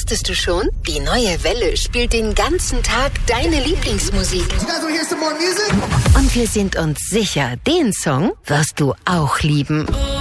Wusstest du schon? Die neue Welle spielt den ganzen Tag deine Lieblingsmusik. Und wir sind uns sicher, den Song wirst du auch lieben.